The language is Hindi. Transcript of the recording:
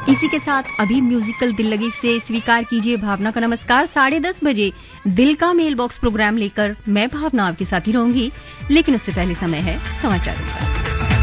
इसी के साथ अभी म्यूजिकल दिल लगी से स्वीकार कीजिए भावना का नमस्कार। 10:30 बजे दिल का मेल बॉक्स प्रोग्राम लेकर मैं भावना आपके साथ ही रहूंगी, लेकिन उससे पहले समय है समाचारों का।